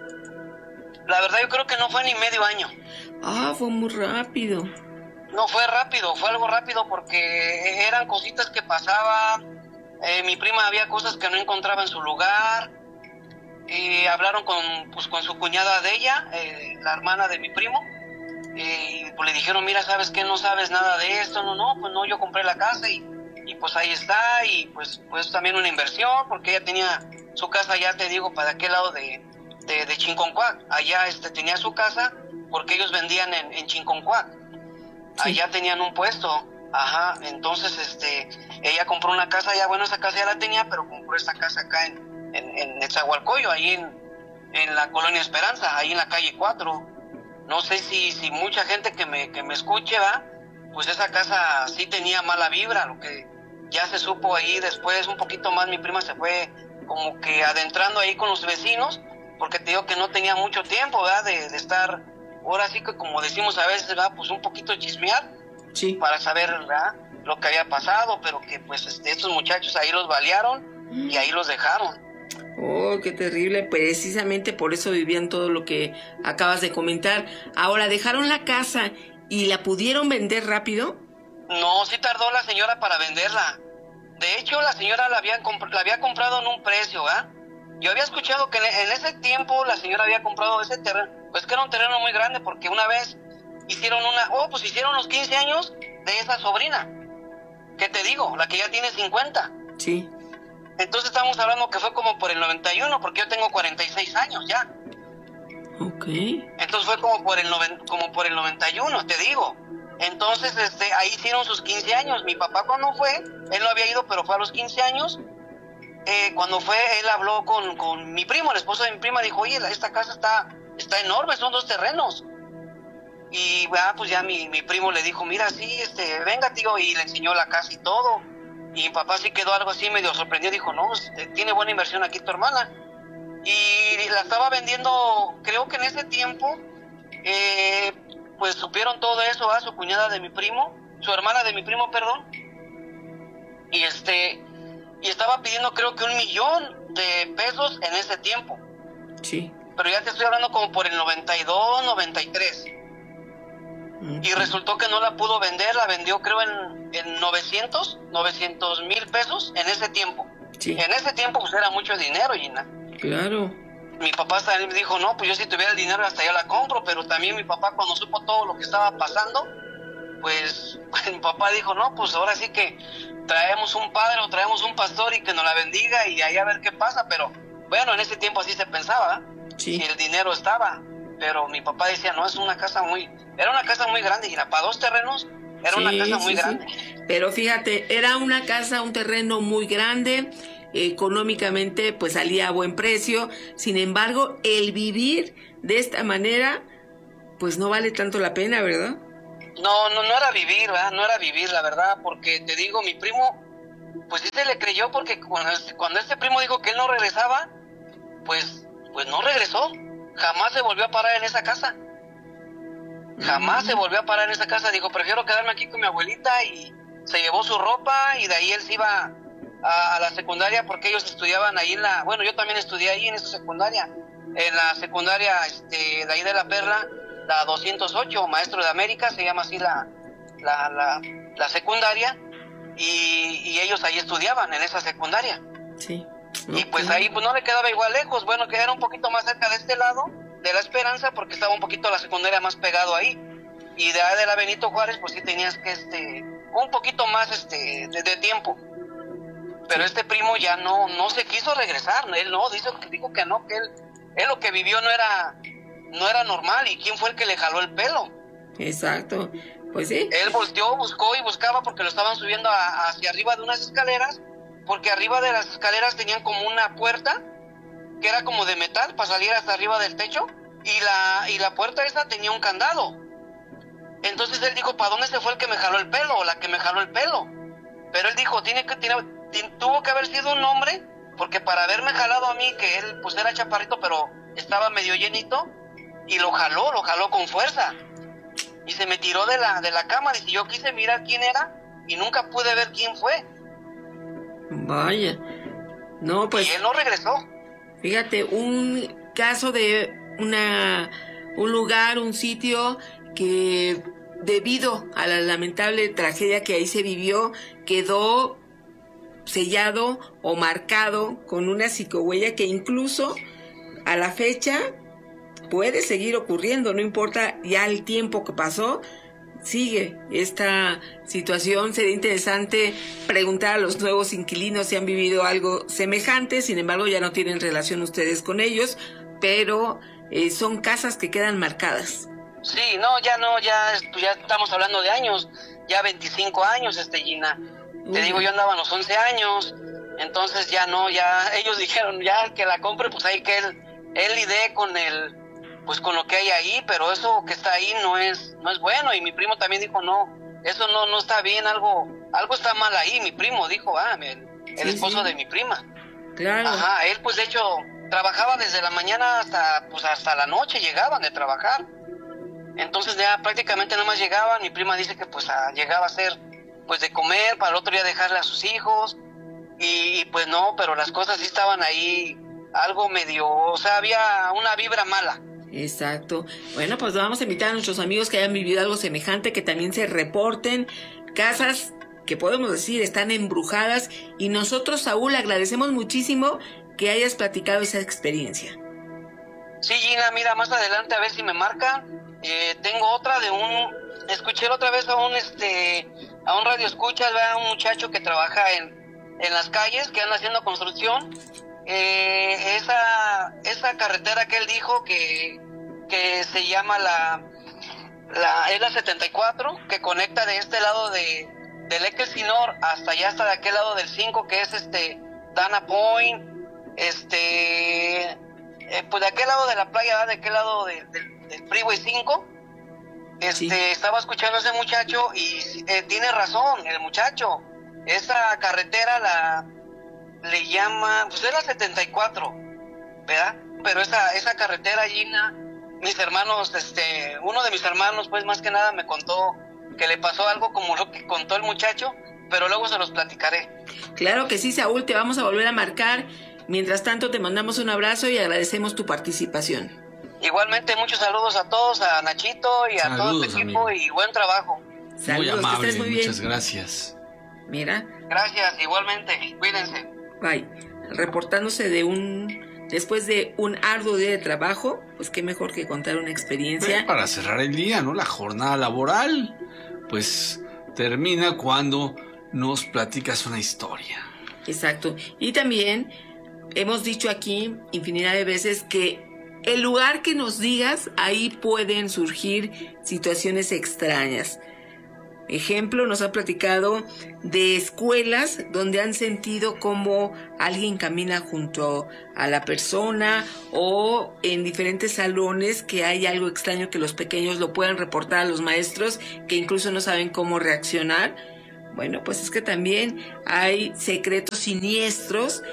La verdad yo creo que no fue ni medio año. Ah, fue muy rápido. No, fue rápido, fue algo rápido porque eran cositas que pasaban. Eh, mi prima había cosas que no encontraba en su lugar. Y hablaron con, pues, con su cuñada de ella, eh, la hermana de mi primo. Y pues le dijeron, mira, ¿sabes qué? No sabes nada de esto. No, no, pues no, yo compré la casa y, y pues ahí está. Y pues, pues también una inversión, porque ella tenía su casa, ya te digo, para aquel lado de, de, de Chinconcuac. Allá este, tenía su casa porque ellos vendían en, en Chinconcuac. Sí. Allá tenían un puesto, ajá, entonces este, ella compró una casa allá, bueno, esa casa ya la tenía, pero compró esta casa acá en, en, en Nezahualcóyotl, ahí en, en la Colonia Esperanza, ahí en la calle cuatro. No sé si, si mucha gente que me, que me escuche, va, pues esa casa sí tenía mala vibra, lo que ya se supo ahí después, un poquito más, mi prima se fue como que adentrando ahí con los vecinos, porque te digo que no tenía mucho tiempo, ¿verdad?, de, de estar... Ahora sí que, como decimos a veces, ¿verdad?, pues un poquito chismear, sí, para saber, ¿verdad?, lo que había pasado, pero que pues este, estos muchachos ahí los balearon y ahí los dejaron. Oh, qué terrible. Precisamente por eso vivían todo lo que acabas de comentar. Ahora, ¿dejaron la casa y la pudieron vender rápido? No, sí tardó la señora para venderla. De hecho, la señora la había, comp- la había comprado en un precio, ¿verdad? Yo había escuchado que en ese tiempo la señora había comprado ese terreno, pues que era un terreno muy grande, porque una vez hicieron una, oh, pues hicieron los quince años de esa sobrina, ¿qué te digo? La que ya tiene cincuenta. Sí. Entonces estamos hablando que fue como por el noventa y uno, porque yo tengo cuarenta y seis años ya. Ok. Entonces fue como por el noven, como por el noventa y uno, te digo. Entonces este, ahí hicieron sus quince años. Mi papá cuando fue, él no había ido, pero fue a los quince años. Eh, cuando fue, él habló con, con mi primo, el esposo de mi prima, dijo, oye, esta casa está, está enorme, son dos terrenos. Y ah, pues ya mi, mi primo le dijo, mira, sí, este, venga, tío, y le enseñó la casa y todo. Y mi papá sí quedó algo así medio sorprendido, dijo, no, pues, tiene buena inversión aquí tu hermana. Y la estaba vendiendo, creo que en ese tiempo, eh, pues supieron todo eso a su cuñada de mi primo, su hermana de mi primo, perdón. Y este... y estaba pidiendo creo que un millón de pesos en ese tiempo. Sí. Pero ya te estoy hablando como por el noventa y dos, noventa y tres. Mm-hmm. Y resultó que no la pudo vender, la vendió creo en, en novecientos mil pesos en ese tiempo. Sí. En ese tiempo pues era mucho dinero, Gina. Claro. Mi papá también me dijo, no, pues yo si tuviera el dinero hasta ya la compro, pero también mi papá cuando supo todo lo que estaba pasando, pues, pues mi papá dijo, no, pues ahora sí que traemos un padre o traemos un pastor y que nos la bendiga y ahí a ver qué pasa, pero bueno, en ese tiempo así se pensaba, sí. Si el dinero estaba, pero mi papá decía, no, es una casa muy, era una casa muy grande, y para dos terrenos, era sí, una casa muy sí, grande. Sí. Pero fíjate, era una casa, un terreno muy grande, económicamente pues salía a buen precio, sin embargo, el vivir de esta manera, pues no vale tanto la pena, ¿verdad? No, no, no era vivir, ¿verdad? No era vivir, la verdad, porque te digo, mi primo, pues sí se le creyó, porque cuando, cuando este primo dijo que él no regresaba, pues, pues no regresó, jamás se volvió a parar en esa casa, jamás mm. se volvió a parar en esa casa, dijo, prefiero quedarme aquí con mi abuelita, y se llevó su ropa, y de ahí él se iba a, a la secundaria, porque ellos estudiaban ahí en la, bueno, yo también estudié ahí en esa secundaria, en la secundaria, este, de ahí de La Perla, la doscientos ocho, Maestro de América, se llama así la, la, la, la secundaria, y, y ellos ahí estudiaban en esa secundaria. Sí. Y pues ahí pues no le quedaba igual lejos, bueno, que era un poquito más cerca de este lado, de La Esperanza, porque estaba un poquito la secundaria más pegado ahí, y de ahí de la Benito Juárez, pues sí tenías que, este, un poquito más, este, de, de tiempo. Pero este primo ya no, no se quiso regresar, él no, dijo, dijo que no, que él, él lo que vivió no era, no era normal, y quién fue el que le jaló el pelo. Exacto, pues sí. Él volteó, buscó y buscaba porque lo estaban subiendo a, hacia arriba de unas escaleras, porque arriba de las escaleras tenían como una puerta que era como de metal para salir hasta arriba del techo, y la, y la puerta esa tenía un candado. Entonces él dijo, ¿para dónde se fue el que me jaló el pelo, o la que me jaló el pelo? Pero él dijo, tiene que, tiene, tiene, tuvo que haber sido un hombre, porque para haberme jalado a mí, que él pues era chaparrito, pero estaba medio llenito, y lo jaló, lo jaló con fuerza, y se me tiró de la, de la cama. Dice, yo quise mirar quién era, y nunca pude ver quién fue. Vaya, no, pues... Y él no regresó. Fíjate, un caso de una, un lugar, un sitio que debido a la lamentable tragedia que ahí se vivió, quedó sellado o marcado con una psicohuella que incluso a la fecha puede seguir ocurriendo, no importa ya el tiempo que pasó, sigue esta situación. Sería interesante preguntar a los nuevos inquilinos si han vivido algo semejante, sin embargo ya no tienen relación ustedes con ellos, pero eh, son casas que quedan marcadas. Sí, no, ya no, ya, ya estamos hablando de años, ya veinticinco años, este Gina. Te uh. digo, yo andaba a los once años, entonces ya no, ya ellos dijeron, ya que la compre, pues ahí que él, él lidie con el, pues con lo que hay ahí, pero eso que está ahí no es, no es bueno. Y mi primo también dijo, no, eso no, no está bien, algo, algo está mal ahí. Mi primo dijo, ah, el, el sí, esposo sí. de mi prima. Claro. Ajá, él pues de hecho trabajaba desde la mañana hasta, pues hasta la noche, llegaban de trabajar. Entonces ya prácticamente nada más llegaban. Mi prima dice que pues a, llegaba a hacer pues de comer, para el otro día dejarle a sus hijos, y, y pues no, pero las cosas sí estaban ahí algo medio, o sea, había una vibra mala. Exacto. Bueno, pues vamos a invitar a nuestros amigos que hayan vivido algo semejante, que también se reporten. Casas que podemos decir están embrujadas, y nosotros, Saúl, agradecemos muchísimo que hayas platicado esa experiencia. Sí, Gina, mira, más adelante a ver si me marcan. Eh, tengo otra de un, escuché otra vez a un este, a un radio escucha, a un muchacho que trabaja en, en las calles, que anda haciendo construcción. Eh, esa, esa carretera que él dijo que, que se llama la, la, es la setenta y cuatro, que conecta de este lado de, del Equesinor hasta allá, hasta de aquel lado del cinco, que es este, Dana Point, este, eh, pues de aquel lado de la playa, de aquel lado de, de, del Freeway cinco, este, sí. Estaba escuchando a ese muchacho y eh, tiene razón, el muchacho, esa carretera la, le llama, pues es la setenta y cuatro, ¿verdad? Pero esa, esa carretera, Gina, mis hermanos, este, uno de mis hermanos, pues más que nada me contó que le pasó algo como lo que contó el muchacho, pero luego se los platicaré. Claro que sí, Saúl, te vamos a volver a marcar. Mientras tanto, te mandamos un abrazo y agradecemos tu participación. Igualmente, muchos saludos a todos, a Nachito y a saludos, todo tu equipo, amigo. Y buen trabajo. Saludos, muy amable, que estés muy bien. Muchas gracias. Mira. Gracias, igualmente, cuídense. Bye. Reportándose de un, después de un arduo día de trabajo, pues qué mejor que contar una experiencia. Pues para cerrar el día, ¿no? La jornada laboral. pues termina cuando nos platicas una historia. Exacto. Y también hemos dicho aquí infinidad de veces que el lugar que nos digas, ahí pueden surgir situaciones extrañas. Ejemplo, nos ha platicado de escuelas donde han sentido como alguien camina junto a la persona, o en diferentes salones que hay algo extraño que los pequeños lo pueden reportar a los maestros, que incluso no saben cómo reaccionar. Bueno, pues es que también hay secretos siniestros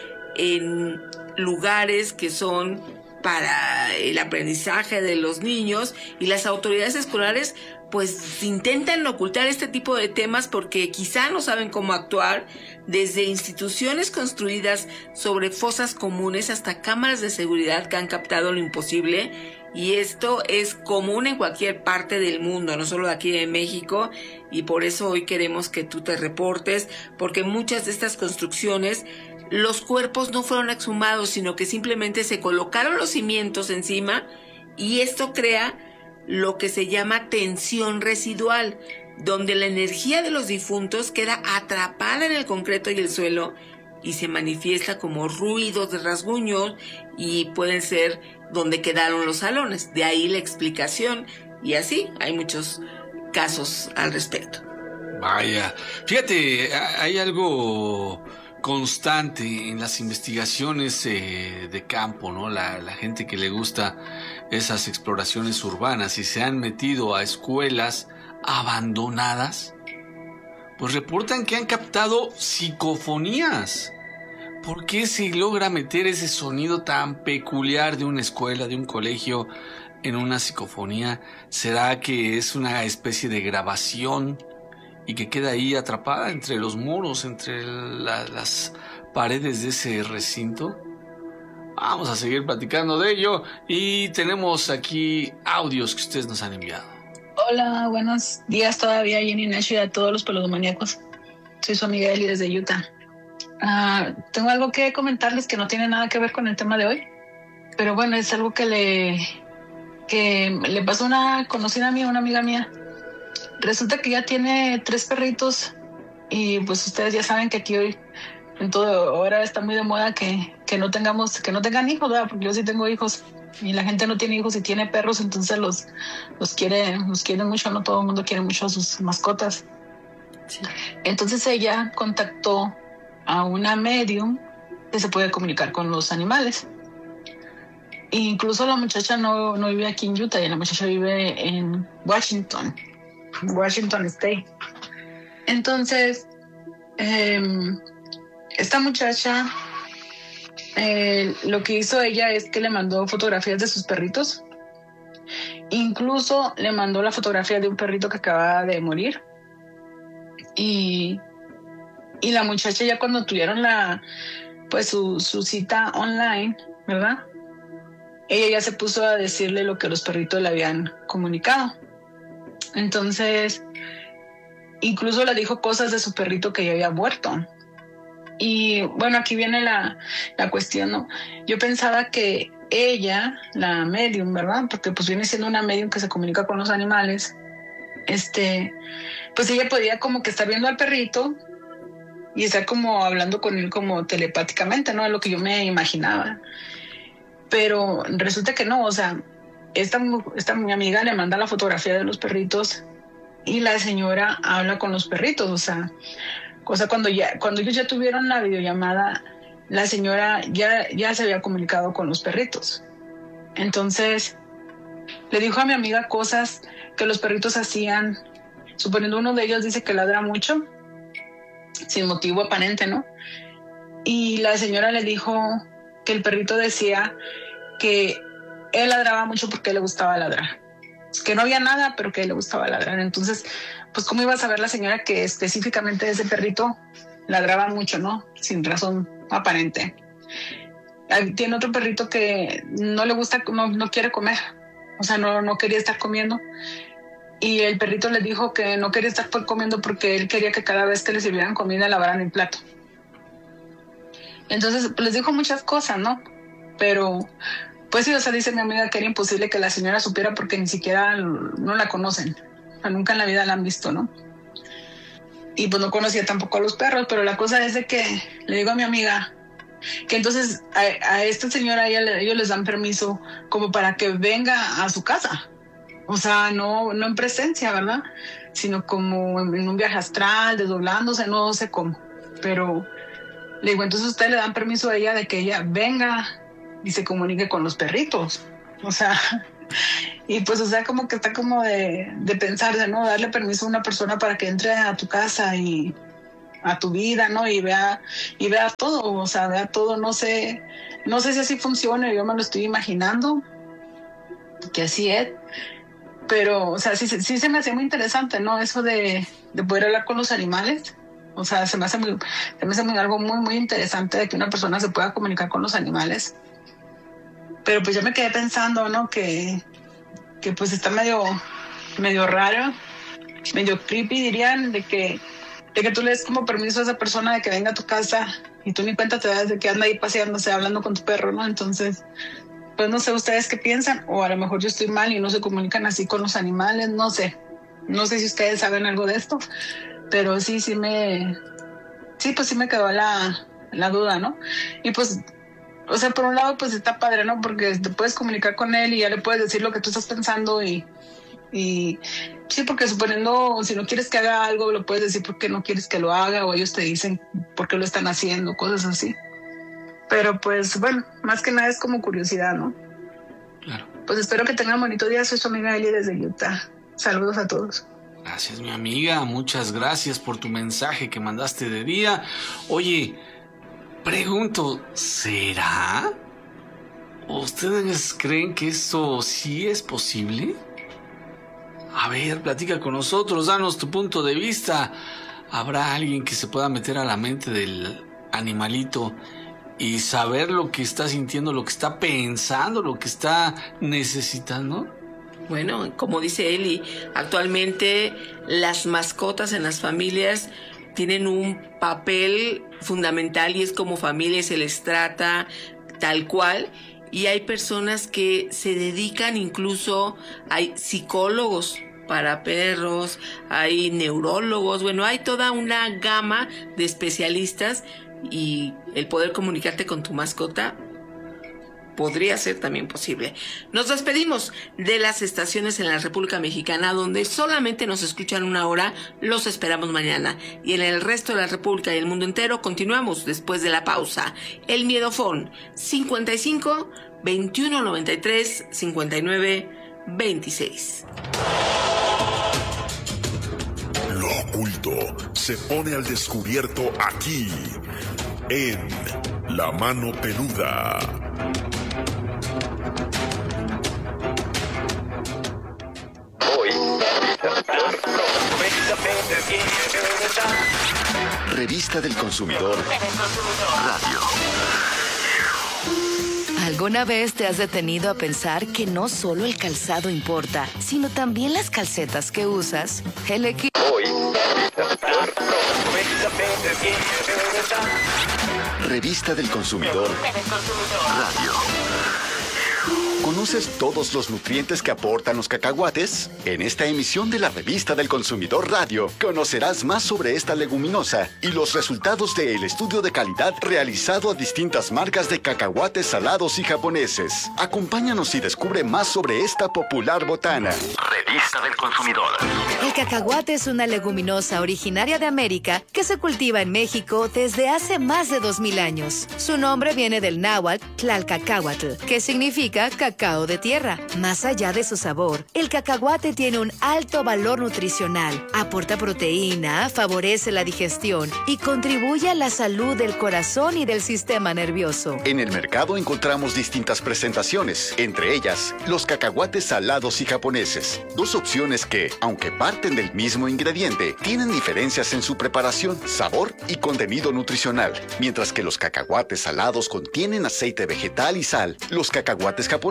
en lugares que son para el aprendizaje de los niños, y las autoridades escolares pues intentan ocultar este tipo de temas porque quizá no saben cómo actuar, desde instituciones construidas sobre fosas comunes hasta cámaras de seguridad que han captado lo imposible. Y esto es común en cualquier parte del mundo, no solo aquí en México, y por eso hoy queremos que tú te reportes, porque muchas de estas construcciones, los cuerpos no fueron exhumados, sino que simplemente se colocaron los cimientos encima, y esto crea lo que se llama tensión residual, donde la energía de los difuntos queda atrapada en el concreto y el suelo y se manifiesta como ruidos de rasguños, y pueden ser donde quedaron los salones. De ahí la explicación, y así hay muchos casos al respecto. Vaya, fíjate, hay algo constante en las investigaciones eh, de campo, ¿no? La, la gente que le gusta esas exploraciones urbanas y se han metido a escuelas abandonadas, pues reportan que han captado psicofonías. ¿Por qué se logra meter ese sonido tan peculiar de una escuela, de un colegio, en una psicofonía? ¿Será que es una especie de grabación y que queda ahí atrapada entre los muros, entre la, las paredes de ese recinto? Vamos a seguir platicando de ello, y tenemos aquí audios que ustedes nos han enviado. Hola, buenos días todavía, Jenny Nash, y a todos los peludomaníacos. Soy su amiga Eli desde Utah. Uh, tengo algo que comentarles que no tiene nada que ver con el tema de hoy, pero bueno, es algo que le, que le pasó a una conocida mía, una amiga mía. Resulta que ya tiene tres perritos, y pues ustedes ya saben que aquí hoy en todo ahora está muy de moda que, que no tengamos, que no tengan hijos, ¿verdad? Porque yo sí tengo hijos y la gente no tiene hijos y tiene perros, entonces los, los quiere, los quiere mucho, no todo el mundo quiere mucho a sus mascotas. Sí. Entonces ella contactó a una medium que se puede comunicar con los animales. E incluso la muchacha no, no vive aquí en Utah, y la muchacha vive en Washington, Washington State. Entonces, eh, esta muchacha, eh, lo que hizo ella es que le mandó fotografías de sus perritos. Incluso le mandó la fotografía de un perrito que acababa de morir. Y, y la muchacha, ya cuando tuvieron la, pues su, su cita online, ¿verdad? Ella ya se puso a decirle lo que los perritos le habían comunicado. Entonces, incluso le dijo cosas de su perrito que ya había muerto. Y bueno, aquí viene la, la cuestión, ¿no? Yo pensaba que ella, la medium, ¿verdad? Porque pues viene siendo una medium que se comunica con los animales. Este, pues ella podía como que estar viendo al perrito y estar como hablando con él como telepáticamente, ¿no? Es lo que yo me imaginaba. Pero resulta que no, o sea, esta, esta mi amiga le manda la fotografía de los perritos y la señora habla con los perritos, o sea, cosa cuando ya, cuando ellos ya tuvieron la videollamada, la señora ya, ya se había comunicado con los perritos. Entonces, le dijo a mi amiga cosas que los perritos hacían, suponiendo uno de ellos dice que ladra mucho, sin motivo aparente, ¿no? Y la señora le dijo que el perrito decía que él ladraba mucho porque le gustaba ladrar, que no había nada, pero que le gustaba ladrar. Entonces, pues cómo iba a saber la señora que específicamente ese perrito ladraba mucho, ¿no? Sin razón aparente. Tiene otro perrito que no le gusta, no, no quiere comer, o sea, no, no quería estar comiendo. Y el perrito le dijo que no quería estar comiendo porque él quería que cada vez que le sirvieran comida lavaran el plato. Entonces les dijo muchas cosas, ¿no? Pero pues sí, o sea, dice mi amiga que era imposible que la señora supiera porque ni siquiera no la conocen, o sea, nunca en la vida la han visto, ¿no? y pues no conocía tampoco a los perros, pero la cosa es de que le digo a mi amiga que entonces a, a esta señora ella, ellos les dan permiso como para que venga a su casa, o sea, no, no en presencia, ¿verdad? Sino como en, en un viaje astral, desdoblándose, no sé cómo, pero le digo, entonces ustedes le dan permiso a ella de que ella venga y se comunique con los perritos, o sea, y pues o sea como que está como de, de pensar, de no darle permiso a una persona para que entre a tu casa y a tu vida, ¿no? Y vea, y vea todo, o sea, vea todo, no sé, no sé si así funciona, yo me lo estoy imaginando, que así es, pero, o sea, sí, sí se me hace muy interesante, ¿no? Eso de, de poder hablar con los animales, o sea, se me hace muy, se me hace muy, algo muy, muy interesante de que una persona se pueda comunicar con los animales, pero pues yo me quedé pensando, ¿no? Que, que pues está medio, medio raro, medio creepy, dirían, de que de que tú le des como permiso a esa persona de que venga a tu casa y tú ni cuenta te das de que anda ahí paseándose, hablando con tu perro, ¿no? Entonces, pues no sé ustedes qué piensan, o a lo mejor yo estoy mal y no se comunican así con los animales, no sé. No sé si ustedes saben algo de esto, pero sí, sí me... Sí, pues sí me quedó la, la duda, ¿no? Y pues, o sea, por un lado, pues está padre, ¿no? Porque te puedes comunicar con él y ya le puedes decir lo que tú estás pensando y... Y sí, porque suponiendo, si no quieres que haga algo, lo puedes decir porque no quieres que lo haga, o ellos te dicen por qué lo están haciendo, cosas así. Pero pues bueno, más que nada es como curiosidad, ¿no? Claro. Pues espero que tengan un bonito día. Soy su amiga Eli desde Utah. Saludos a todos. Gracias, mi amiga. Muchas gracias por tu mensaje que mandaste de día. Oye, pregunto, ¿será? ¿Ustedes creen que esto sí es posible? A ver, platica con nosotros, danos tu punto de vista. ¿Habrá alguien que se pueda meter a la mente del animalito y saber lo que está sintiendo, lo que está pensando, lo que está necesitando? Bueno, como dice Eli, actualmente las mascotas en las familias tienen un papel fundamental y es como familia, se les trata tal cual. Y hay personas que se dedican, incluso hay psicólogos para perros, hay neurólogos, bueno, hay toda una gama de especialistas y el poder comunicarte con tu mascota podría ser también posible. Nos despedimos de las estaciones en la República Mexicana donde solamente nos escuchan una hora, los esperamos mañana. Y en el resto de la República y el mundo entero continuamos después de la pausa. El Miedofón cincuenta y cinco, veintiuno noventa y tres, cincuenta y nueve, veintiséis. Lo oculto se pone al descubierto aquí, en La Mano Peluda. Hoy, Revista del Consumidor Radio. ¿Alguna vez te has detenido a pensar que no solo el calzado importa, sino también las calcetas que usas? El equipo... Hoy, Revista del Consumidor Radio. ¿Conoces todos los nutrientes que aportan los cacahuates? En esta emisión de la Revista del Consumidor Radio, conocerás más sobre esta leguminosa y los resultados del estudio de calidad realizado a distintas marcas de cacahuates salados y japoneses. Acompáñanos y descubre más sobre esta popular botana. Revista del Consumidor. El cacahuate es una leguminosa originaria de América que se cultiva en México desde hace más de dos mil años. Su nombre viene del náhuatl Tlalcacahuatl, que significa cacao de tierra. Más allá de su sabor, el cacahuate tiene un alto valor nutricional, aporta proteína, favorece la digestión y contribuye a la salud del corazón y del sistema nervioso. En el mercado encontramos distintas presentaciones, entre ellas los cacahuates salados y japoneses, dos opciones que, aunque parten del mismo ingrediente, tienen diferencias en su preparación, sabor y contenido nutricional. Mientras que los cacahuates salados contienen aceite vegetal y sal, los cacahuates japoneses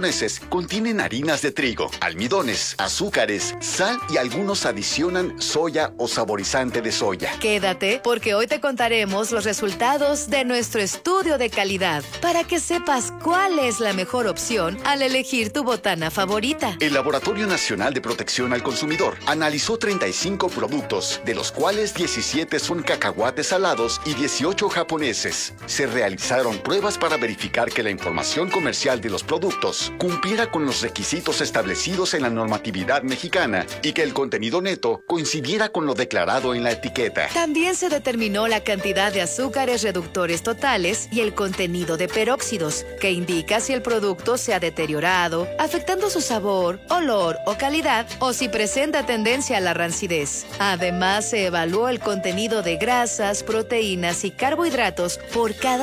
japoneses contienen harinas de trigo, almidones, azúcares, sal y algunos adicionan soya o saborizante de soya. Quédate, porque hoy te contaremos los resultados de nuestro estudio de calidad para que sepas cuál es la mejor opción al elegir tu botana favorita. El Laboratorio Nacional de Protección al Consumidor analizó treinta y cinco productos, de los cuales diecisiete son cacahuates salados y dieciocho japoneses. Se realizaron pruebas para verificar que la información comercial de los productos cumpliera con los requisitos establecidos en la normatividad mexicana y que el contenido neto coincidiera con lo declarado en la etiqueta. También se determinó la cantidad de azúcares reductores totales y el contenido de peróxidos, que indica si el producto se ha deteriorado, afectando su sabor, olor o calidad, o si presenta tendencia a la rancidez. Además, se evaluó el contenido de grasas, proteínas y carbohidratos por cada